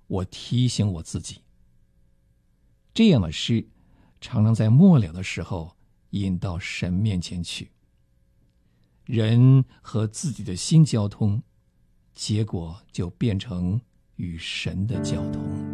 我提醒我自己。这样的诗常常在末了的时候引到神面前去，人和自己的心交通，结果就变成与神的交通。